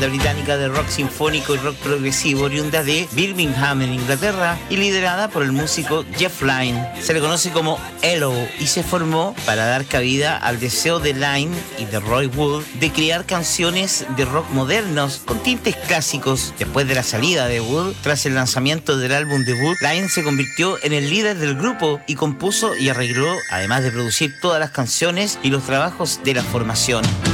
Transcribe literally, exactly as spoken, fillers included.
banda británica de rock sinfónico y rock progresivo oriunda de Birmingham, en Inglaterra, y liderada por el músico Jeff Lynne. Se le conoce como Hello y se formó para dar cabida al deseo de Lynne y de Roy Wood de crear canciones de rock modernos con tintes clásicos. Después de la salida de Wood, tras el lanzamiento del álbum debut, Lynne se convirtió en el líder del grupo y compuso y arregló, además de producir todas las canciones y los trabajos de la formación.